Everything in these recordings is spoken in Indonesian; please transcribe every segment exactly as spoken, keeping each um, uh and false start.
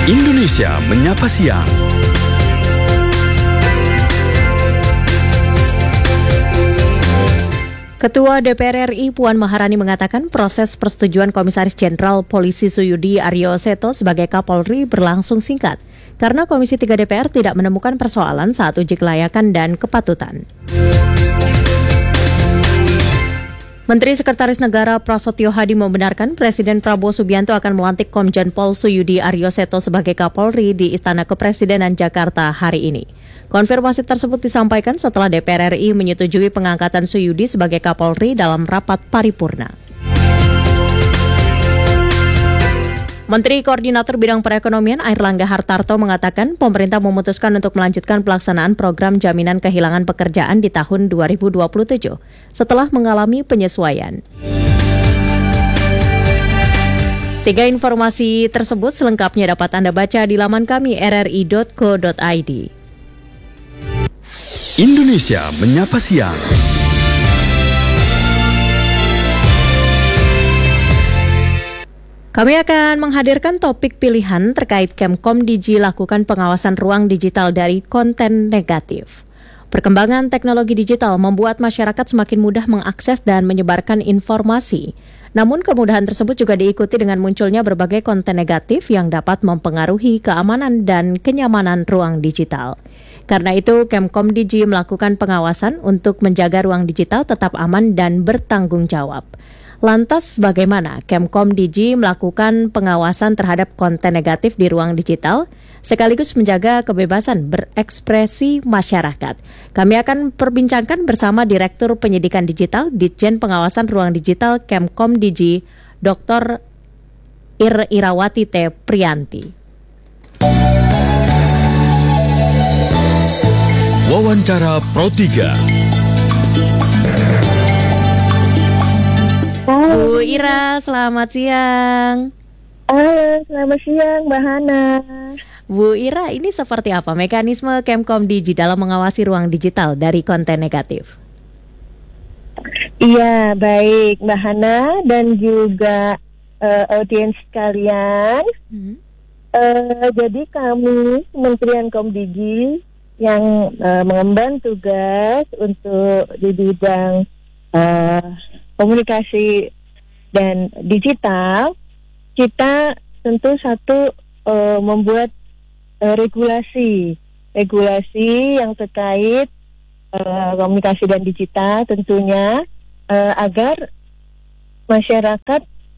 Indonesia Menyapa Siang. Ketua D P R R I Puan Maharani mengatakan proses persetujuan Komisaris Jenderal Polisi Suyudi Aryo Seto sebagai Kapolri berlangsung singkat karena Komisi tiga D P R tidak menemukan persoalan saat uji kelayakan dan kepatutan. Menteri Sekretaris Negara Prasetyo Hadi membenarkan Presiden Prabowo Subianto akan melantik Komjen Pol Suyudi Aryo Seto sebagai Kapolri di Istana Kepresidenan Jakarta hari ini. Konfirmasi tersebut disampaikan setelah D P R R I menyetujui pengangkatan Suyudi sebagai Kapolri dalam rapat paripurna. Menteri Koordinator Bidang Perekonomian Airlangga Hartarto mengatakan pemerintah memutuskan untuk melanjutkan pelaksanaan program jaminan kehilangan pekerjaan di tahun dua ribu dua puluh tujuh setelah mengalami penyesuaian. Tiga informasi tersebut selengkapnya dapat Anda baca di laman kami r r i dot co dot i d. Indonesia Menyapa Siang. Kami akan menghadirkan topik pilihan terkait Kemkomdigi lakukan pengawasan ruang digital dari konten negatif. Perkembangan teknologi digital membuat masyarakat semakin mudah mengakses dan menyebarkan informasi. Namun kemudahan tersebut juga diikuti dengan munculnya berbagai konten negatif yang dapat mempengaruhi keamanan dan kenyamanan ruang digital. Karena itu, Kemkomdigi melakukan pengawasan untuk menjaga ruang digital tetap aman dan bertanggung jawab. Lantas bagaimana Kemkomdigi melakukan pengawasan terhadap konten negatif di ruang digital sekaligus menjaga kebebasan berekspresi masyarakat? Kami akan perbincangkan bersama Direktur Penyidikan Digital Ditjen Pengawasan Ruang Digital Kemkomdigi, Doktor Ir Irawati T. Prianti. Wawancara Pro tiga. Bu Ira, selamat siang. Halo, selamat siang Mbak Hana. Bu Ira, ini seperti apa mekanisme Kemkomdigi dalam mengawasi ruang digital dari konten negatif? Iya, baik Mbak Hana dan juga uh, audiens sekalian. Hmm. Uh, jadi kami Kementerian Komdigi yang uh, mengemban tugas untuk di bidang uh, komunikasi dan digital, kita tentu satu uh, membuat uh, regulasi, regulasi yang terkait uh, komunikasi dan digital tentunya uh, agar masyarakat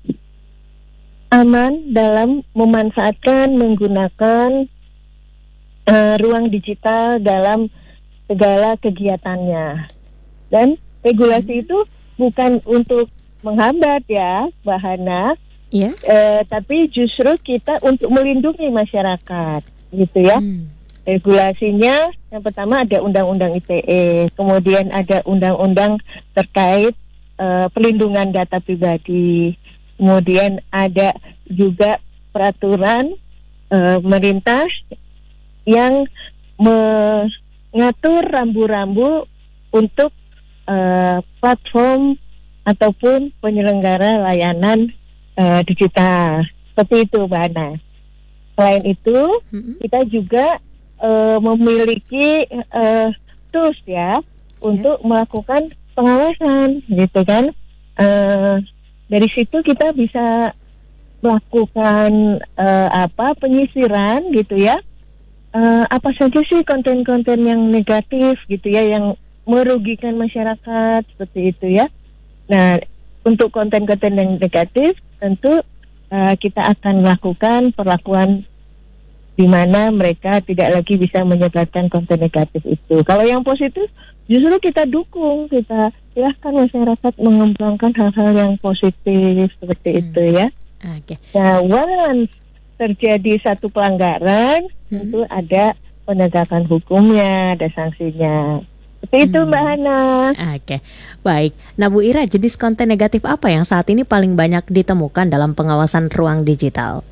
aman dalam memanfaatkan, menggunakan uh, ruang digital dalam segala kegiatannya. Dan regulasi itu bukan untuk menghambat ya, Mbak Hana, yeah. eh, tapi justru kita untuk melindungi masyarakat, gitu ya. Hmm. Regulasinya yang pertama ada Undang-Undang I T E, kemudian ada Undang-Undang terkait eh, perlindungan data pribadi, kemudian ada juga peraturan eh, pemerintah yang mengatur rambu-rambu untuk Uh, platform ataupun penyelenggara layanan uh, digital seperti itu, Mbak Ana. Selain itu, mm-hmm. kita juga uh, memiliki uh, tools ya yeah. untuk melakukan pengawasan, gitu kan. Uh, dari situ kita bisa melakukan uh, apa penyisiran, gitu ya. Uh, apa saja sih konten-konten yang negatif, gitu ya, yang merugikan masyarakat seperti itu ya. Nah, untuk konten-konten yang negatif tentu uh, kita akan melakukan perlakuan di mana mereka tidak lagi bisa menyebarkan konten negatif itu. Kalau yang positif justru kita dukung, kita silahkan masyarakat mengembangkan hal-hal yang positif seperti hmm. itu ya. Oke. Okay. Nah, once terjadi satu pelanggaran hmm. tentu ada penegakan hukumnya, ada sanksinya. Seperti itu, Mbak Hana. Oke, baik. Nah, Bu Ira, jenis konten negatif apa yang saat ini paling banyak ditemukan dalam pengawasan ruang digital?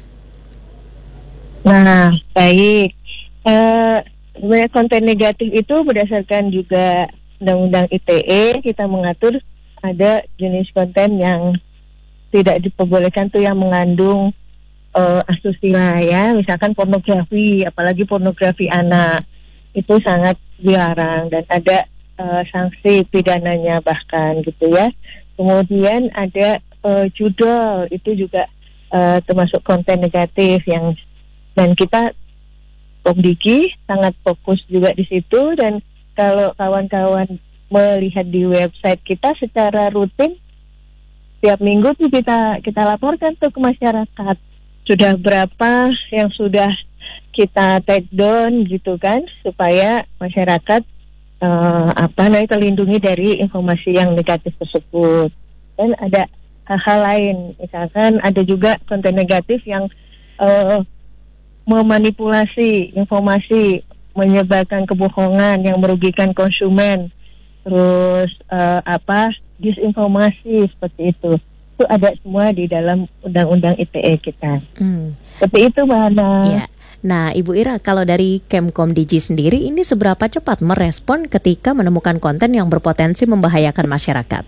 Nah, baik. Uh, konten negatif itu berdasarkan juga Undang-Undang I T E, kita mengatur ada jenis konten yang tidak diperbolehkan tuh yang mengandung uh, asusila ya, misalkan pornografi, apalagi pornografi anak itu sangat dilarang dan ada uh, sanksi pidananya bahkan gitu ya. Kemudian ada uh, judul itu juga uh, termasuk konten negatif yang dan kita Komdigi sangat fokus juga di situ, dan kalau kawan-kawan melihat di website kita secara rutin tiap minggu tuh kita kita laporkan tuh ke masyarakat sudah berapa yang sudah kita take down gitu kan, supaya masyarakat uh, apa namanya terlindungi dari informasi yang negatif tersebut. Dan ada hal-hal lain, misalkan ada juga konten negatif yang uh, memanipulasi informasi, menyebarkan kebohongan yang merugikan konsumen, terus uh, apa disinformasi seperti itu. Itu ada semua di dalam undang-undang I T E kita. Hmm. Seperti itu, Mbak Hana. Ya. Nah, Ibu Ira, kalau dari Kemkomdigi sendiri ini seberapa cepat merespon ketika menemukan konten yang berpotensi membahayakan masyarakat?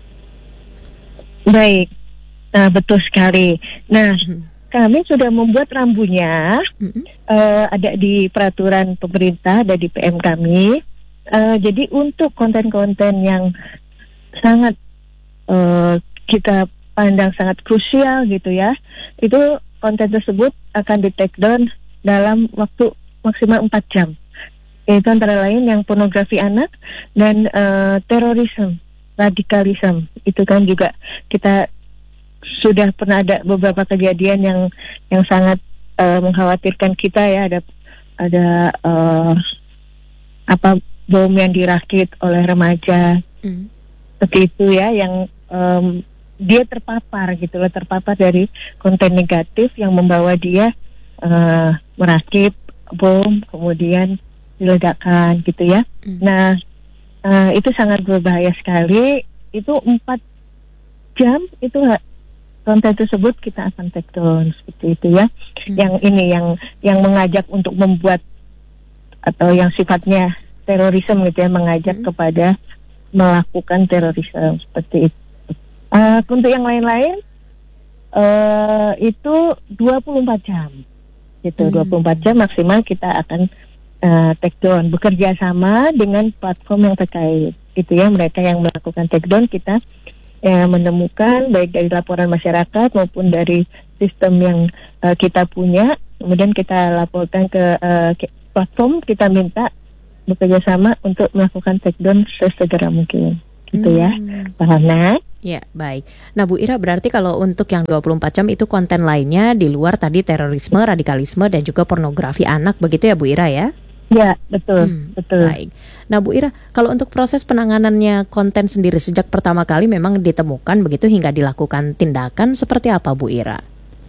Baik, nah, betul sekali. Nah. Hmm. Kami sudah membuat rambunya, mm-hmm. uh, ada di peraturan pemerintah, ada di P M kami. Uh, jadi untuk konten-konten yang sangat uh, kita pandang sangat krusial gitu ya, itu konten tersebut akan di take down dalam waktu maksimal empat jam. Itu antara lain yang pornografi anak dan uh, terorisme, radikalisme. Itu kan juga kita sudah pernah ada beberapa kejadian yang yang sangat uh, mengkhawatirkan kita ya, ada ada uh, apa bom yang dirakit oleh remaja mm. seperti itu ya, yang um, dia terpapar gitu loh, terpapar dari konten negatif yang membawa dia uh, merakit bom kemudian diledakkan gitu ya. Mm. Nah uh, itu sangat berbahaya sekali. Itu empat jam itu konten tersebut kita akan take down seperti itu ya. Hmm. Yang ini yang yang mengajak untuk membuat atau yang sifatnya terorisme gitu ya, mengajak hmm. kepada melakukan terorisme seperti itu. Uh, untuk yang lain-lain uh, itu dua puluh empat jam gitu, hmm. dua puluh empat jam maksimal kita akan uh, take down, bekerja sama dengan platform yang terkait itu ya, mereka yang melakukan take down kita ya, menemukan baik dari laporan masyarakat maupun dari sistem yang uh, kita punya, kemudian kita laporkan ke uh, platform, kita minta bekerja sama untuk melakukan take down sesegera mungkin gitu hmm. ya, paham? Ya, baik. Nah, Bu Ira, berarti kalau untuk yang dua puluh empat jam itu konten lainnya di luar tadi terorisme, radikalisme dan juga pornografi anak, begitu ya Bu Ira ya? Ya, betul, hmm, betul. Baik. Nah, Bu Ira, kalau untuk proses penanganannya konten sendiri sejak pertama kali memang ditemukan begitu hingga dilakukan tindakan seperti apa, Bu Ira?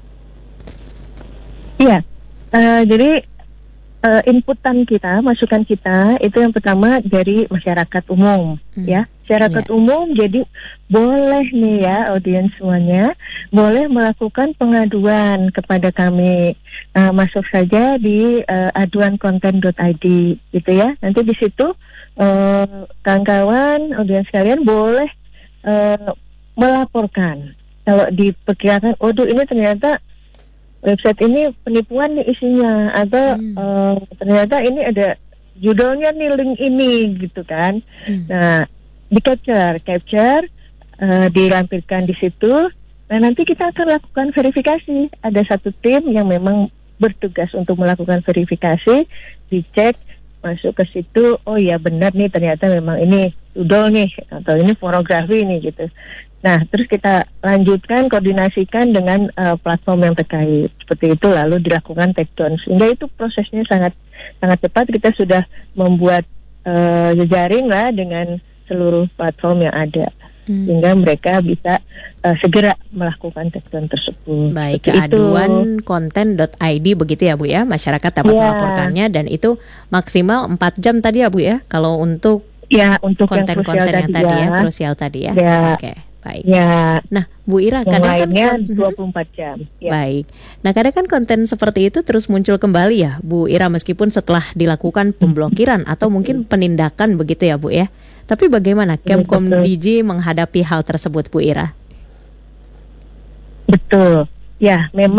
Iya, uh, jadi uh, inputan kita, masukan kita itu yang pertama dari masyarakat umum, hmm. ya. Masyarakat yeah. umum, jadi boleh nih ya audiens semuanya, boleh melakukan pengaduan kepada kami. Uh, masuk saja di uh, aduan konten dot i d gitu ya. Nanti di situ uh, kawan-kawan audiens sekalian boleh uh, melaporkan kalau diperkirakan, oh duh, ini ternyata website ini penipuan nih isinya, atau hmm. uh, ternyata ini ada judulnya nih link ini gitu kan. Hmm. Nah, di capture, capture uh, dilampirkan di situ. Nah, nanti kita akan lakukan verifikasi. Ada satu tim yang memang bertugas untuk melakukan verifikasi, dicek, masuk ke situ, oh ya benar nih ternyata memang ini judul nih, atau ini pornografi nih gitu. Nah, terus kita lanjutkan, koordinasikan dengan uh, platform yang terkait. Seperti itu, lalu dilakukan take down. Sehingga itu prosesnya sangat sangat cepat. Kita sudah membuat uh, jejaring lah dengan seluruh platform yang ada. Hmm. Sehingga mereka bisa uh, segera melakukan take down tersebut. Baik, ke aduan konten dot i d begitu ya Bu ya, masyarakat dapat yeah. melaporkannya, dan itu maksimal empat jam tadi ya Bu ya, kalau untuk ya untuk konten-konten yang, yang tadi ya, ya krusial tadi ya. ya. Oke, baik. Ya. Nah, Bu Ira, yang kadang lainnya kan dua puluh empat jam. Ya. Baik. Nah, kadang kan konten seperti itu terus muncul kembali ya, Bu Ira, meskipun setelah dilakukan pemblokiran atau mungkin penindakan begitu ya Bu ya. Tapi bagaimana Kemkomdigi menghadapi hal tersebut, Bu Ira? Betul. Ya, memang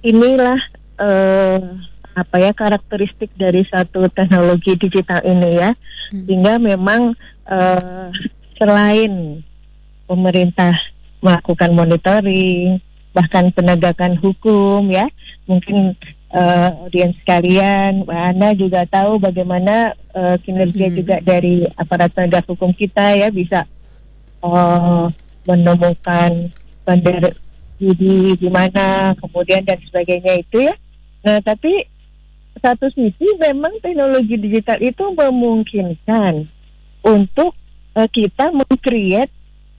inilah eh, apa ya karakteristik dari satu teknologi digital ini ya, hmm. sehingga memang eh, selain pemerintah melakukan monitoring, bahkan penegakan hukum ya, mungkin uh, audiens sekalian, Mbak Ana juga tahu bagaimana uh, kinerja hmm. juga dari aparat penegak hukum kita ya, bisa uh, menemukan bandar judi di mana, kemudian dan sebagainya itu ya. Nah, tapi satu sisi memang teknologi digital itu memungkinkan untuk uh, kita meng-create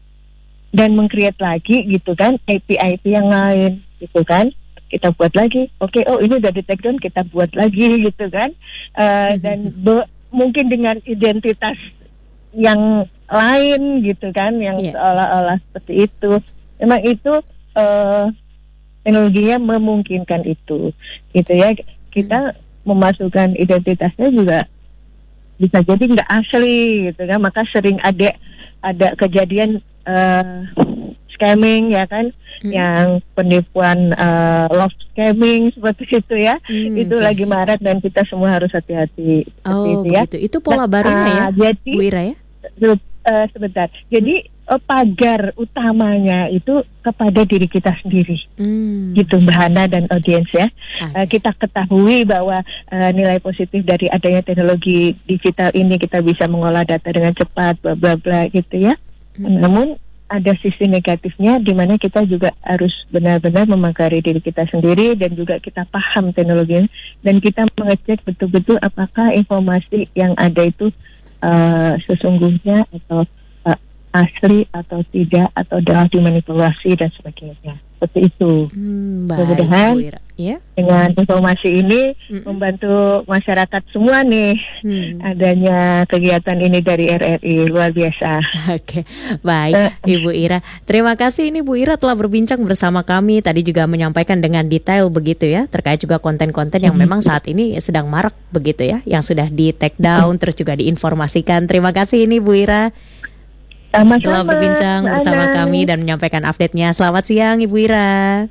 dan meng-create lagi gitu kan A P I A P I yang lain gitu kan. Kita buat lagi, oke, okay, oh ini udah di take down, kita buat lagi gitu kan, uh, dan be- mungkin dengan identitas yang lain gitu kan, yang yeah. seolah-olah seperti itu. Memang itu uh, teknologinya memungkinkan itu, gitu ya. Kita mm. memasukkan identitasnya juga bisa jadi nggak asli gitu kan, maka sering ada ada kejadian uh, scamming ya kan, hmm. yang penipuan uh, love scamming seperti itu ya, hmm, itu okay. lagi marak dan kita semua harus hati-hati. Oh itu ya. begitu, itu pola nah, barunya ya, jadi, Bu Ira ya? Uh, sebentar, jadi uh, pagar utamanya itu kepada diri kita sendiri, hmm. gitu Mbak Hana dan audiens ya. Okay. Uh, kita ketahui bahwa uh, nilai positif dari adanya teknologi digital ini, kita bisa mengolah data dengan cepat, bla bla bla gitu ya. Hmm. Namun ada sisi negatifnya di mana kita juga harus benar-benar memagari diri kita sendiri dan juga kita paham teknologi dan kita mengecek betul-betul apakah informasi yang ada itu uh, sesungguhnya atau uh, asli atau tidak atau telah dimanipulasi dan sebagainya. Seperti itu. Hmm, baik, mudah-mudahan ya? dengan informasi ini mm-mm. membantu masyarakat semua nih, hmm. adanya kegiatan ini dari R R I, luar biasa. Oke, baik uh, Ibu Ira. Terima kasih ini Bu Ira telah berbincang bersama kami. Tadi juga menyampaikan dengan detail begitu ya, terkait juga konten-konten yang mm-hmm. memang saat ini sedang marak begitu ya, yang sudah di take down terus juga diinformasikan. Terima kasih ini Bu Ira. Sama-sama, telah berbincang bersama Ana. kami dan menyampaikan update-nya. Selamat siang Ibu Ira.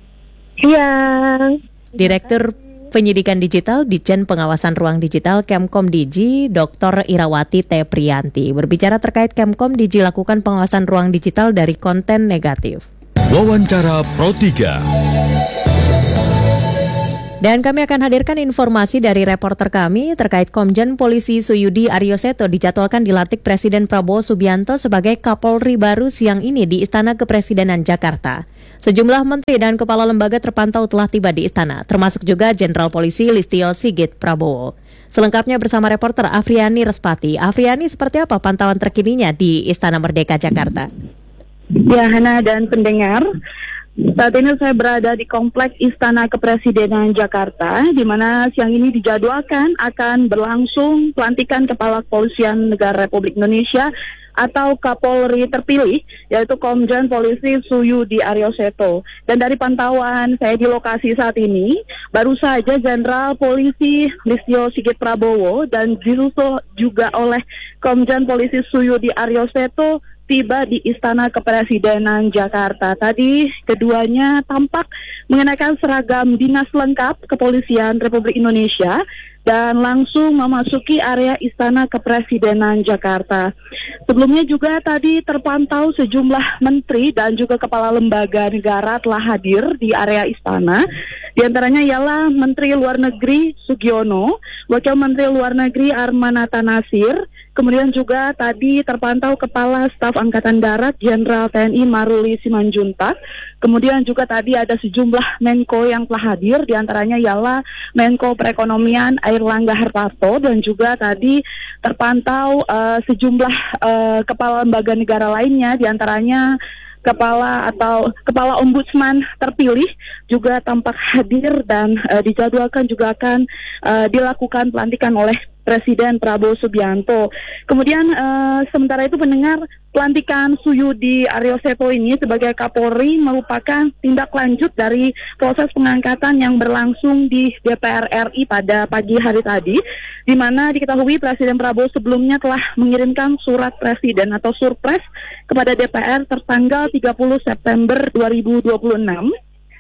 Siang. Direktur Penyidikan Digital Ditjen Pengawasan Ruang Digital Kemkom Digi, Doktor Irawati T. Priyanti, berbicara terkait Kemkom Digi lakukan pengawasan ruang digital dari konten negatif. Wawancara Pro tiga. Dan kami akan hadirkan informasi dari reporter kami terkait Komjen Polisi Suyudi Aryoseto dijadwalkan dilantik Presiden Prabowo Subianto sebagai Kapolri baru siang ini di Istana Kepresidenan Jakarta. Sejumlah menteri dan kepala lembaga terpantau telah tiba di istana, termasuk juga Jenderal Polisi Listio Sigit Prabowo. Selengkapnya bersama reporter Afriani Respati. Afriani, seperti apa pantauan terkininya di Istana Merdeka Jakarta? Ya, Hana dan pendengar, saat ini saya berada di Kompleks Istana Kepresidenan Jakarta, di mana siang ini dijadwalkan akan berlangsung pelantikan Kepala Kepolisian Negara Republik Indonesia atau Kapolri terpilih, yaitu Komjen Polisi Suyudi Aryoseto. Dan dari pantauan saya di lokasi saat ini, baru saja Jenderal Polisi Listio Sigit Prabowo dan disusul juga oleh Komjen Polisi Suyudi Aryoseto tiba di Istana Kepresidenan Jakarta. Tadi keduanya tampak mengenakan seragam dinas lengkap Kepolisian Republik Indonesia dan langsung memasuki area Istana Kepresidenan Jakarta. Sebelumnya juga tadi terpantau sejumlah menteri dan juga kepala lembaga negara telah hadir di area istana. Di antaranya ialah Menteri Luar Negeri Sugiono, Wakil Menteri Luar Negeri Armanata Nasir, kemudian juga tadi terpantau Kepala Staf Angkatan Darat Jenderal T N I Maruli Simanjuntak. Kemudian juga tadi ada sejumlah Menko yang telah hadir, di antaranya ialah Menko Perekonomian Airlangga Hartarto dan juga tadi terpantau uh, sejumlah uh, kepala lembaga negara lainnya, di antaranya Kepala atau Kepala Ombudsman terpilih juga tampak hadir dan uh, dijadwalkan juga akan uh, dilakukan pelantikan oleh Presiden Prabowo Subianto. Kemudian uh, sementara itu pendengar, pelantikan Suyudi Aryoseto ini sebagai Kapolri merupakan tindak lanjut dari proses pengangkatan yang berlangsung di D P R R I pada pagi hari tadi, di mana diketahui Presiden Prabowo sebelumnya telah mengirimkan surat presiden atau surpres kepada D P R tertanggal tiga puluh September dua ribu dua puluh enam.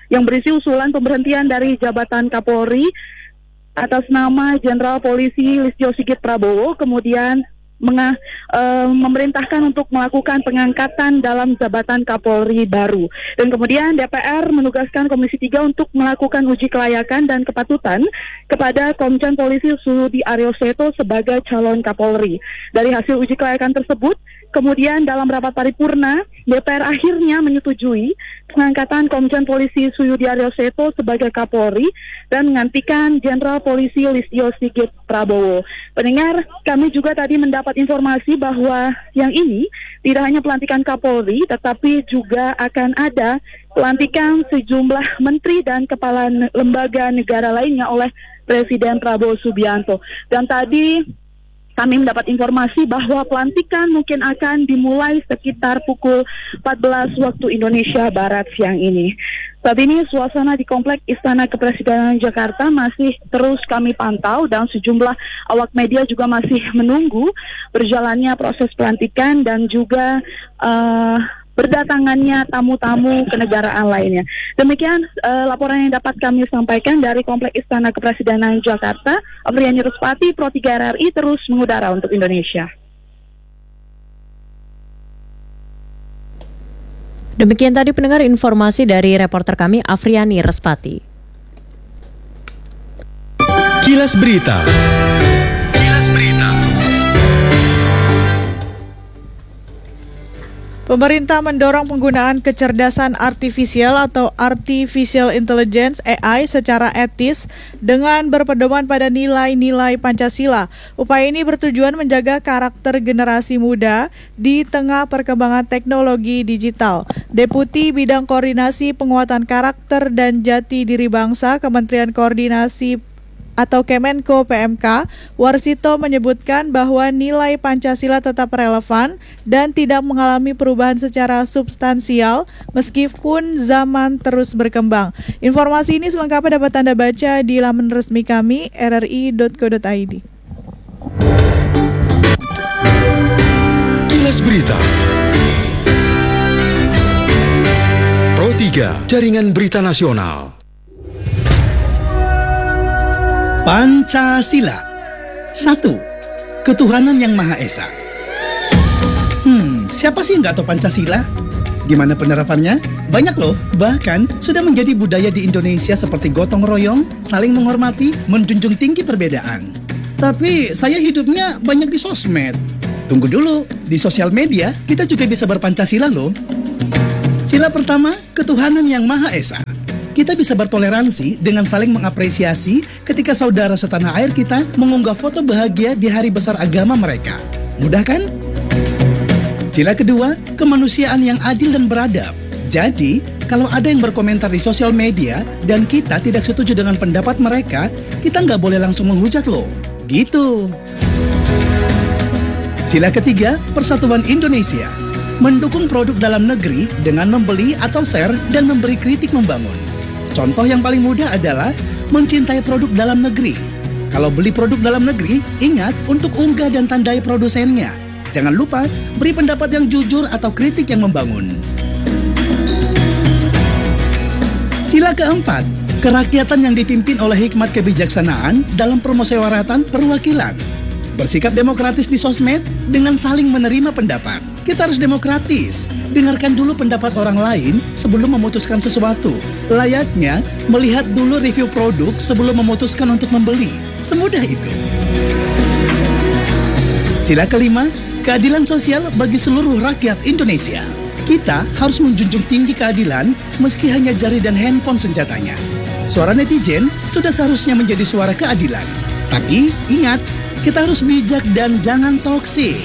yang berisi usulan pemberhentian dari jabatan Kapolri atas nama Jenderal Polisi Listio Sigit Prabowo, kemudian Menga, e, memerintahkan untuk melakukan pengangkatan dalam jabatan Kapolri baru. Dan kemudian D P R menugaskan Komisi tiga untuk melakukan uji kelayakan dan kepatutan kepada Komjen Polisi Sudi Aryoseto sebagai calon Kapolri. Dari hasil uji kelayakan tersebut, kemudian dalam rapat paripurna, D P R akhirnya menyetujui pengangkatan Komjen Polisi Sudi Aryoseto sebagai Kapolri dan menggantikan Jenderal Polisi Listio Sigit Prabowo. Pendengar, kami juga tadi mendapat informasi bahwa yang ini tidak hanya pelantikan Kapolri, tetapi juga akan ada pelantikan sejumlah menteri dan kepala ne- lembaga negara lainnya oleh Presiden Prabowo Subianto. Dan tadi kami mendapat informasi bahwa pelantikan mungkin akan dimulai sekitar pukul empat belas waktu Indonesia Barat siang ini. Saat ini suasana di Komplek Istana Kepresidenan Jakarta masih terus kami pantau dan sejumlah awak media juga masih menunggu berjalannya proses pelantikan dan juga uh, berdatangannya tamu-tamu kenegaraan lainnya. Demikian uh, laporan yang dapat kami sampaikan dari Komplek Istana Kepresidenan Jakarta. Afriani Ruspati, Pro tiga R R I terus mengudara untuk Indonesia. Demikian tadi pendengar informasi dari reporter kami Afriani Ruspati. Kilas Berita. Kilas Berita. Pemerintah mendorong penggunaan kecerdasan artifisial atau Artificial Intelligence A I secara etis dengan berpedoman pada nilai-nilai Pancasila. Upaya ini bertujuan menjaga karakter generasi muda di tengah perkembangan teknologi digital. Deputi Bidang Koordinasi Penguatan Karakter dan Jati Diri Bangsa Kementerian Koordinasi atau Kemenko P M K, Warsito menyebutkan bahwa nilai Pancasila tetap relevan dan tidak mengalami perubahan secara substansial meskipun zaman terus berkembang. Informasi ini selengkapnya dapat Anda baca di laman resmi kami r r i dot co dot i d. Kilas Berita. Pro tiga, Jaringan Berita Nasional. Pancasila. Satu, ketuhanan yang Maha Esa. Hmm, siapa sih nggak tahu Pancasila? Gimana penerapannya? Banyak loh, bahkan sudah menjadi budaya di Indonesia seperti gotong royong, saling menghormati, menjunjung tinggi perbedaan. Tapi saya hidupnya banyak di sosmed. Tunggu dulu, di sosial media kita juga bisa berpancasila loh. Sila pertama, ketuhanan yang Maha Esa. Kita bisa bertoleransi dengan saling mengapresiasi ketika saudara setanah air kita mengunggah foto bahagia di hari besar agama mereka. Mudah kan? Sila kedua, kemanusiaan yang adil dan beradab. Jadi, kalau ada yang berkomentar di sosial media dan kita tidak setuju dengan pendapat mereka, kita nggak boleh langsung menghujat loh. Gitu. Sila ketiga, persatuan Indonesia. Mendukung produk dalam negeri dengan membeli atau share dan memberi kritik membangun. Contoh yang paling mudah adalah mencintai produk dalam negeri. Kalau beli produk dalam negeri, ingat untuk unggah dan tandai produsennya. Jangan lupa beri pendapat yang jujur atau kritik yang membangun. Sila keempat, kerakyatan yang dipimpin oleh hikmat kebijaksanaan dalam permusyawaratan perwakilan. Bersikap demokratis di sosmed dengan saling menerima pendapat. Kita harus demokratis. Dengarkan dulu pendapat orang lain sebelum memutuskan sesuatu. Layaknya melihat dulu review produk sebelum memutuskan untuk membeli. Semudah itu. Sila kelima, keadilan sosial bagi seluruh rakyat Indonesia. Kita harus menjunjung tinggi keadilan meski hanya jari dan handphone senjatanya. Suara netizen sudah seharusnya menjadi suara keadilan. Tapi ingat, kita harus bijak dan jangan toksik.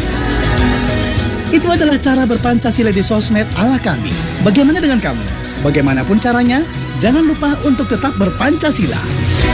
Itu adalah cara berpancasila di sosmed ala kami. Bagaimana dengan kamu? Bagaimanapun caranya, jangan lupa untuk tetap berpancasila.